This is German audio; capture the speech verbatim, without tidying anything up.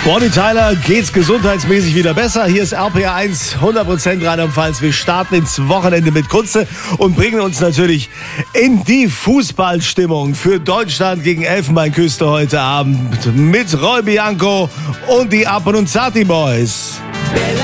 Bonnie Tyler geht's gesundheitsmäßig wieder besser. Hier ist R P R eins, hundert Prozent Rheinland-Pfalz. Wir starten ins Wochenende mit Kunze und bringen uns natürlich in die Fußballstimmung für Deutschland gegen Elfenbeinküste heute Abend mit Roy Bianco und die Appenzati Boys.